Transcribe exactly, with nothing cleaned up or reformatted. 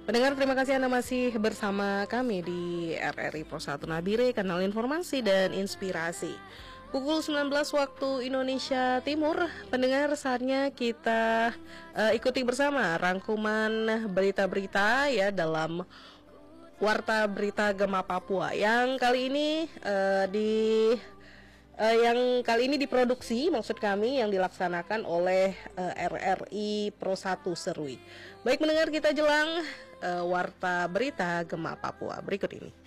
Pendengar, terima kasih Anda masih bersama kami di R R I Pro satu Nabire, kanal informasi dan inspirasi. Pukul sembilan belas waktu Indonesia Timur, pendengar, saatnya kita uh, ikuti bersama rangkuman berita-berita ya dalam Warta Berita Gema Papua yang kali ini uh, di Uh, yang kali ini diproduksi, maksud kami yang dilaksanakan oleh uh, R R I Pro satu Serui. Baik mendengar, kita jelang uh, Warta Berita Gema Papua berikut ini.